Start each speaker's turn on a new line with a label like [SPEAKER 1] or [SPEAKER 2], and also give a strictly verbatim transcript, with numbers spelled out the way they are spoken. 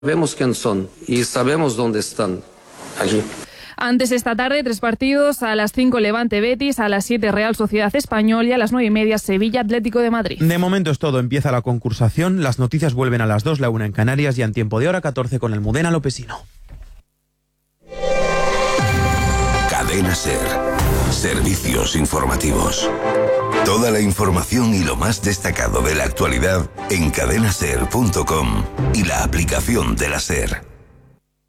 [SPEAKER 1] Sabemos quién son y sabemos dónde están, allí.
[SPEAKER 2] Antes esta tarde, tres partidos: a las cinco Levante Betis, a las siete Real Sociedad Español y a las nueve y media Sevilla Atlético de Madrid.
[SPEAKER 3] De momento es todo, empieza la concursación, las noticias vuelven a las dos, la una en Canarias y en tiempo de hora catorce con Almudena Lopesino.
[SPEAKER 4] Cadena SER. Servicios informativos. Toda la información y lo más destacado de la actualidad en cadena ser punto com y la aplicación de la SER.